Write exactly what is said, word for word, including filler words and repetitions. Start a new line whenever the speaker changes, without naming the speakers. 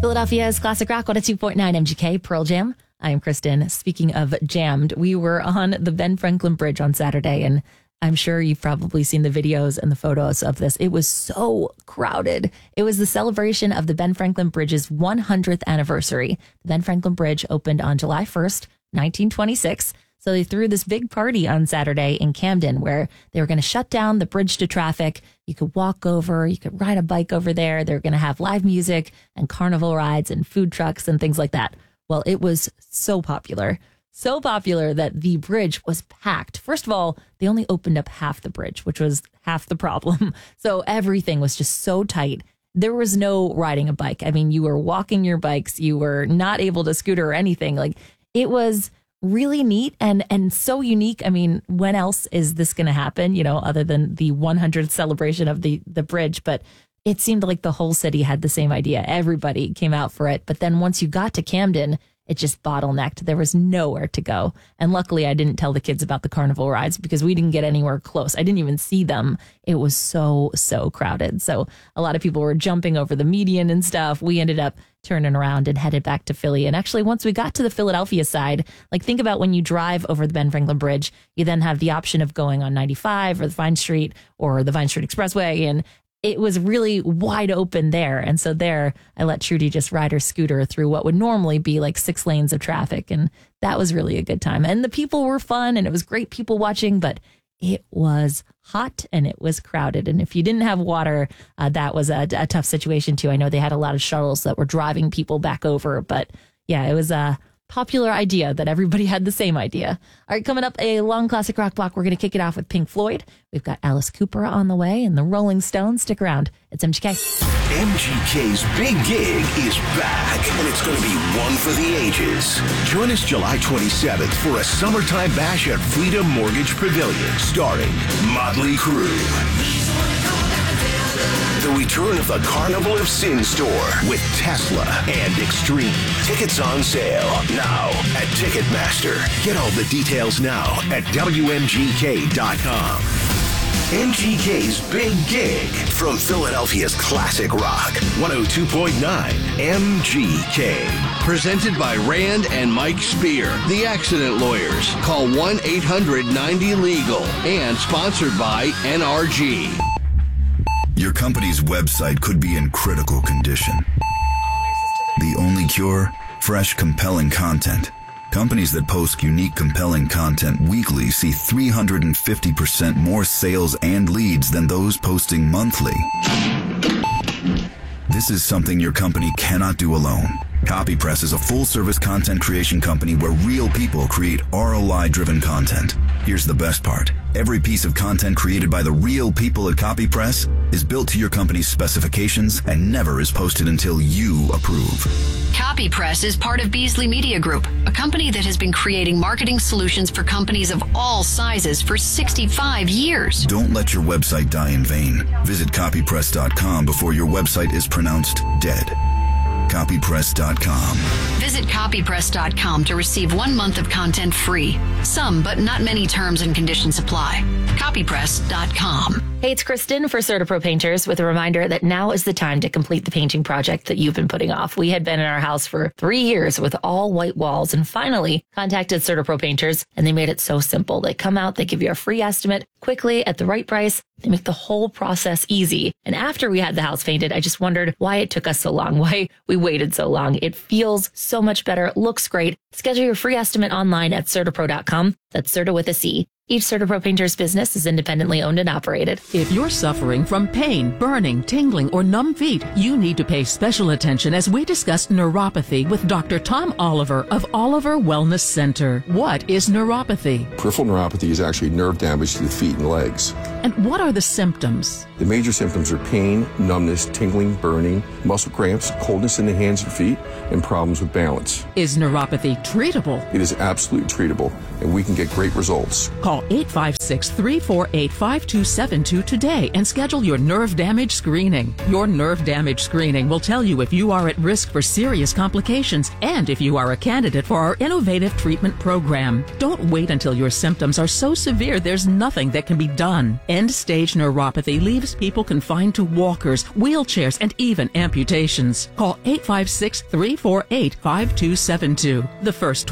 Philadelphia's Classic Rock one oh two point nine M G K, Pearl Jam. I am Kristen. Speaking of jammed, we were on the Ben Franklin Bridge on Saturday, and I'm sure you've probably seen the videos and the photos of this. It was so crowded. It was the celebration of the Ben Franklin Bridge's one hundredth anniversary. The Ben Franklin Bridge opened on July first, nineteen twenty-six. So they threw this big party on Saturday in Camden where they were going to shut down the bridge to traffic. You could walk over, you could ride a bike over there. They're going to have live music and carnival rides and food trucks and things like that. Well, it was so popular, so popular that the bridge was packed. First of all, they only opened up half the bridge, which was half the problem. So everything was just so tight. There was no riding a bike. I mean, you were walking your bikes. You were not able to scooter or anything. Like, it was really neat and and so unique. I mean, when else is this going to happen, you know, other than the one hundredth celebration of the, the bridge? But it seemed like the whole city had the same idea. Everybody came out for it. But then once you got to Camden, it just bottlenecked. There was nowhere to go. And luckily, I didn't tell the kids about the carnival rides because we didn't get anywhere close. I didn't even see them. It was so, so crowded. So a lot of people were jumping over the median and stuff. We ended up turning around and headed back to Philly. And actually, once we got to the Philadelphia side, like, think about when you drive over the Ben Franklin Bridge, you then have the option of going on ninety-five or the Vine Street or the Vine Street Expressway. And it was really wide open there. And so there, I let Trudy just ride her scooter through what would normally be like six lanes of traffic. And that was really a good time. And the people were fun and it was great people watching, but it was hot and it was crowded. And if you didn't have water, uh, that was a, a tough situation too. I know they had a lot of shuttles that were driving people back over, but yeah, it was a popular idea that everybody had the same idea. All right, coming up, a long classic rock block. We're going to kick it off with Pink Floyd. We've got Alice Cooper on the way and the Rolling Stones. Stick around. It's M G K.
M G K's Big Gig is back, and it's going to be one for the ages. Join us July twenty-seventh for a summertime bash at Freedom Mortgage Pavilion, starring Motley Crue. The return of the Carnival of Sin Store with Tesla and Extreme. Tickets on sale now at Ticketmaster. Get all the details now at W M G K dot com. M G K's Big Gig from Philadelphia's Classic Rock one oh two point nine M G K.
Presented by Rand and Mike Spear, the accident lawyers. Call one eight hundred ninety legal and sponsored by N R G.
Your company's website could be in critical condition. The only cure? Fresh, compelling content. Companies that post unique, compelling content weekly see three hundred fifty percent more sales and leads than those posting monthly. This is something your company cannot do alone. CopyPress is a full-service content creation company where real people create R O I-driven content. Here's the best part. Every piece of content created by the real people at CopyPress is built to your company's specifications and never is posted until you approve.
CopyPress is part of Beasley Media Group, a company that has been creating marketing solutions for companies of all sizes for sixty-five years.
Don't let your website die in vain. Visit copypress dot com before your website is pronounced dead. copypress dot com.
Visit copypress dot com to receive one month of content free. Some, but not many terms and conditions apply. copypress dot com.
Hey, it's Kristen for CertaPro Painters with a reminder that now is the time to complete the painting project that you've been putting off. We had been in our house for three years with all white walls and finally contacted CertaPro Painters, and they made it so simple. They come out, they give you a free estimate quickly at the right price. They make the whole process easy. And after we had the house painted, I just wondered why it took us so long, why we waited so long. It feels so much better. It looks great. Schedule your free estimate online at Certapro dot com. That's Certa with a C. Each CertaPro Painters business is independently owned and operated.
If you're suffering from pain, burning, tingling, or numb feet, you need to pay special attention as we discuss neuropathy with Doctor Tom Oliver of Oliver Wellness Center. What is neuropathy?
Peripheral neuropathy is actually nerve damage to the feet and legs.
And what are the symptoms?
The major symptoms are pain, numbness, tingling, burning, muscle cramps, coldness in the hands and feet, and problems with balance.
Is neuropathy treatable?
It is absolutely treatable, and we can get great results.
Call Call eight five six, three four eight, five two seven two today and schedule your nerve damage screening. Your nerve damage screening will tell you if you are at risk for serious complications and if you are a candidate for our innovative treatment program. Don't wait until your symptoms are so severe there's nothing that can be done. End-stage neuropathy leaves people confined to walkers, wheelchairs, and even amputations. Call eight five six, three four eight, five two seven two. The first